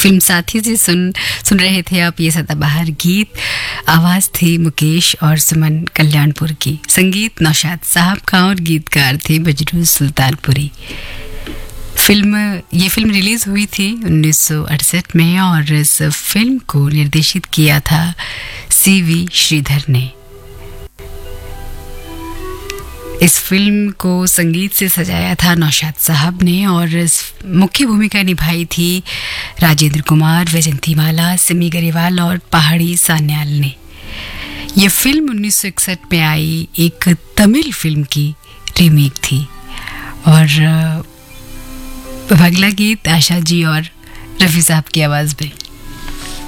Film साथी से सुन रहे थे आप ये सदाबहार गीत। आवाज़ थी मुकेश और सुमन कल्याणपुर की, संगीत नौशाद साहब का और गीतकार थे बजरू सुल्तानपुरी। ये फिल्म रिलीज़ हुई थी 1968 में और इस फिल्म को निर्देशित किया था CV श्रीधर ने। इस फिल्म को संगीत से सजाया था नौशाद साहब ने और इस मुख्य भूमिका निभाई थी राजेंद्र कुमार, वैजंतीमाला, सिमी गरेवाल और पहाड़ी सान्याल ने। यह फिल्म 1961 में आई एक तमिल फिल्म की रीमेक थी। और अगला गीत आशा जी और रफ़ी साहब की आवाज़ में।